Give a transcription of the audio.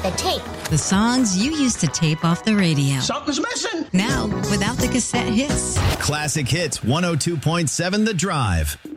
the tape. The songs you used to tape off the radio. Something's missing. Now, without the cassette hits. Classic Hits 102.7 The Drive.